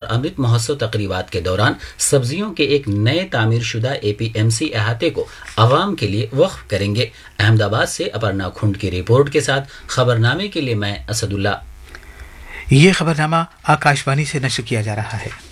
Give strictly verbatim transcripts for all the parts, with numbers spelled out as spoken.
امرت مہوتسو تقریبات کے دوران سبزیوں کے ایک نئے تعمیر شدہ اے پی ایم سی احاطے کو عوام کے لیے وقف کریں گے۔ احمد آباد سے اپرنا کھنڈ کی رپورٹ کے ساتھ خبرنامے کے لیے میں اسد اللہ۔ یہ خبرنامہ آکاشوانی سے نشر کیا جا رہا ہے۔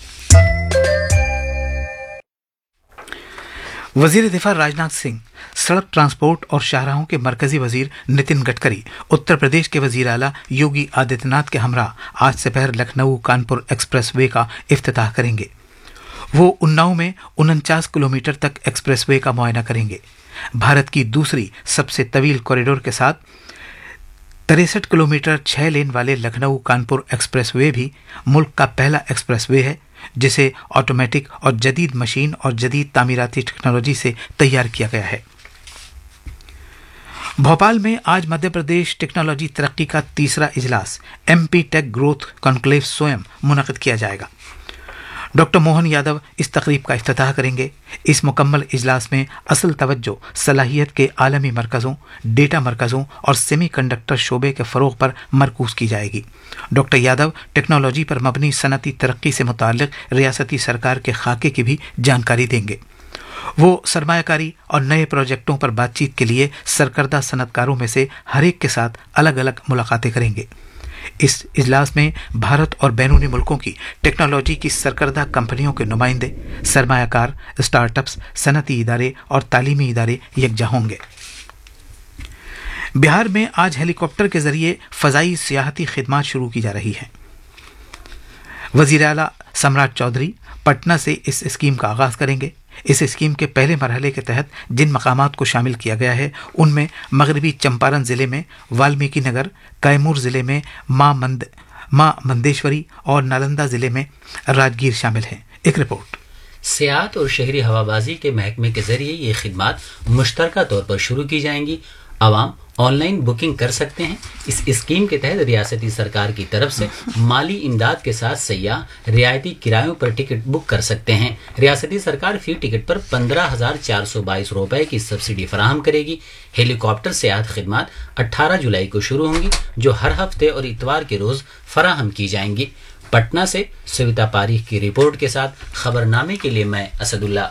وزیر دفاع راجناتھ سنگھ، سڑک ٹرانسپورٹ اور شاہراہوں کے مرکزی وزیر نتن گڈکری، اتر پردیش کے وزیر اعلیٰ یوگی آدتیہ ناتھ کے ہمراہ آج سپہر لکھنؤ کانپور ایکسپریس وے کا افتتاح کریں گے۔ وہ اناؤ میں انچاس کلومیٹر تک ایکسپریس وے کا معائنہ کریں گے۔ بھارت کی دوسری سب سے طویل کوریڈور کے ساتھ تریسٹھ کلومیٹر چھ لین والے لکھنؤ کانپور ایکسپریس وے بھی ملک کا پہلا ایکسپریس وے ہے جسے آٹومیٹک اور جدید مشین اور جدید تعمیراتی ٹیکنالوجی سے تیار کیا گیا ہے۔ بھوپال میں آج مدھیہ پردیش ٹیکنالوجی ترقی کا تیسرا اجلاس ایم پی ٹیک گروتھ کانکلیو سوئم منعقد کیا جائے گا۔ ڈاکٹر موہن یادو اس تقریب کا افتتاح کریں گے۔ اس مکمل اجلاس میں اصل توجہ صلاحیت کے عالمی مرکزوں، ڈیٹا مرکزوں اور سیمی کنڈکٹر شعبے کے فروغ پر مرکوز کی جائے گی۔ ڈاکٹر یادو ٹیکنالوجی پر مبنی صنعتی ترقی سے متعلق ریاستی سرکار کے خاکے کی بھی جانکاری دیں گے۔ وہ سرمایہ کاری اور نئے پروجیکٹوں پر بات چیت کے لیے سرکردہ صنعت کاروں میں سے ہر ایک کے ساتھ الگ الگ ملاقاتیں کریں گے۔ اس اجلاس میں بھارت اور بیرونی ملکوں کی ٹیکنالوجی کی سرکردہ کمپنیوں کے نمائندے، سرمایہ کار، اسٹارٹ اپس، صنعتی ادارے اور تعلیمی ادارے یکجا ہوں گے۔ بہار میں آج ہیلی کاپٹر کے ذریعے فضائی سیاحتی خدمات شروع کی جا رہی ہیں۔ وزیر اعلیٰ سمراٹ چودھری پٹنہ سے اس اسکیم کا آغاز کریں گے۔ اس اسکیم کے پہلے مرحلے کے تحت جن مقامات کو شامل کیا گیا ہے ان میں مغربی چمپارن ضلع میں والمیکی نگر، کیمور ضلع میں ماں مند ماں مندیشوری اور نالندہ ضلع میں راجگیر شامل ہیں۔ ایک رپورٹ۔ سیاحت اور شہری ہوابازی کے محکمے کے ذریعے یہ خدمات مشترکہ طور پر شروع کی جائیں گی۔ عوام آن لائن بکنگ کر سکتے ہیں۔ اس اسکیم کے تحت ریاستی سرکار کی طرف سے مالی امداد کے ساتھ سیاح رعایتی کرایوں پر ٹکٹ بک کر سکتے ہیں۔ ریاستی سرکار فی ٹکٹ پر پندرہ ہزار چار سو بائیس روپے کی سبسڈی فراہم کرے گی۔ ہیلی کاپٹر سیاحت خدمات اٹھارہ جولائی کو شروع ہوں گی جو ہر ہفتے اور اتوار کے روز فراہم کی جائیں گی۔ پٹنہ سے سویتا پاریخ کی رپورٹ کے ساتھ خبرنامے کے لیے میں اسد اللہ۔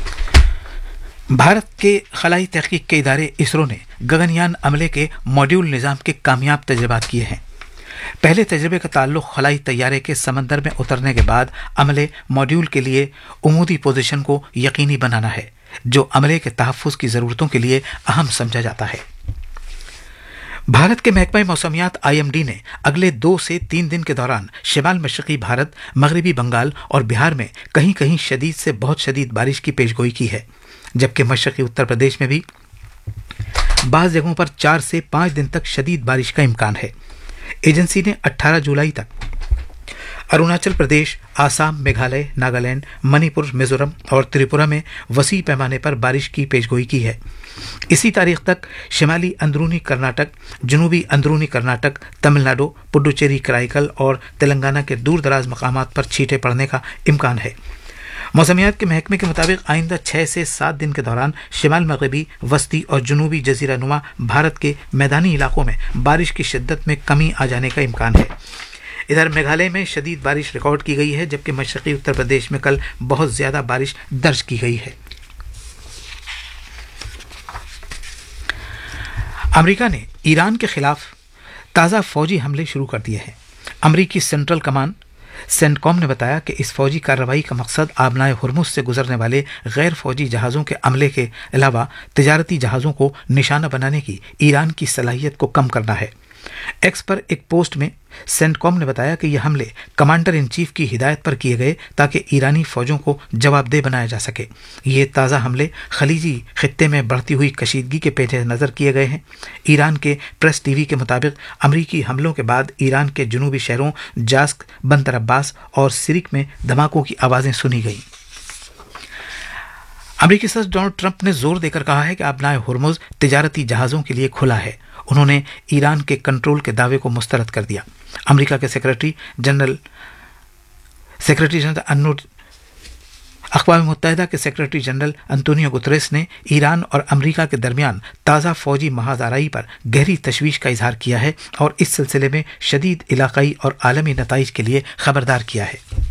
بھارت کے خلائی تحقیق کے ادارے اسرو نے گگنیان عملے کے ماڈیول نظام کے کامیاب تجربات کیے ہیں۔ پہلے تجربے کا تعلق خلائی طیارے کے سمندر میں اترنے کے بعد عملے ماڈیول کے لیے عمودی پوزیشن کو یقینی بنانا ہے، جو عملے کے تحفظ کی ضرورتوں کے لیے اہم سمجھا جاتا ہے۔ بھارت کے محکمہ موسمیات آئی ایم ڈی نے اگلے دو سے تین دن کے دوران شمال مشرقی بھارت، مغربی بنگال اور بہار میں کہیں کہیں شدید سے بہت شدید بارش کی پیشگوئی کی ہے، جبکہ مشرقی اتر پردیش میں بھی بعض جگہوں پر چار سے پانچ دن تک شدید بارش کا امکان ہے۔ ایجنسی نے اٹھارہ جولائی تک اروناچل پردیش، آسام، میگھالیہ، ناگالینڈ، منی پور، میزورم اور تریپورہ میں وسیع پیمانے پر بارش کی پیشگوئی کی ہے۔ اسی تاریخ تک شمالی اندرونی کرناٹک، جنوبی اندرونی کرناٹک، تمل ناڈو، پڈوچیری، کرائیکل اور تلنگانہ کے دور دراز مقامات پر چھینٹیں پڑنے کا امکان ہے۔ موسمیات کے محکمے کے مطابق آئندہ چھ سے سات دن کے دوران شمال مغربی، وسطی اور جنوبی جزیرہ نما بھارت کے میدانی علاقوں میں بارش کی شدت میں کمی آ جانے کا امکان ہے۔ ادھر میگھالیہ میں شدید بارش ریکارڈ کی گئی ہے، جبکہ مشرقی اتر پردیش میں کل بہت زیادہ بارش درج کی گئی ہے۔ امریکہ نے ایران کے خلاف تازہ فوجی حملے شروع کر دیے ہیں۔ امریکی سینٹرل کمانڈ سینٹ کام نے بتایا کہ اس فوجی کارروائی کا مقصد آبنائے ہرمز سے گزرنے والے غیر فوجی جہازوں کے عملے کے علاوہ تجارتی جہازوں کو نشانہ بنانے کی ایران کی صلاحیت کو کم کرنا ہے۔ ایکس پر ایک پوسٹ میں سینٹ کام نے بتایا کہ یہ حملے کمانڈر ان چیف کی ہدایت پر کیے گئے تاکہ ایرانی فوجوں کو جواب دہ بنایا جا سکے۔ یہ تازہ حملے خلیجی خطے میں بڑھتی ہوئی کشیدگی کے پیش نظر کیے گئے ہیں۔ ایران کے پریس ٹی وی کے مطابق امریکی حملوں کے بعد ایران کے جنوبی شہروں جاسک، بندر عباس اور سرک میں دھماکوں کی آوازیں سنی گئیں۔ امریکی صدر ڈونلڈ ٹرمپ نے زور دے کر کہا ہے کہ آبنائے ہرمز تجارتی جہازوں کے لیے کھلا ہے۔ انہوں نے ایران کے کنٹرول کے دعوے کو مسترد کر دیا۔ امریکہ کے سیکرٹری جنرل سیکرٹری جنرل اقوام متحدہ کے سیکرٹری جنرل انتونیو گتریس نے ایران اور امریکہ کے درمیان تازہ فوجی محاذ آرائی پر گہری تشویش کا اظہار کیا ہے اور اس سلسلے میں شدید علاقائی اور عالمی نتائج کے لیے خبردار کیا ہے۔